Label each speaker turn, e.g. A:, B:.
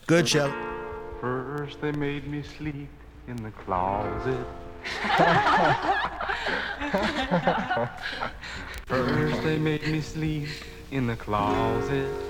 A: Good, Shelley.
B: First they made me sleep in the closet. First they made me sleep in the closet.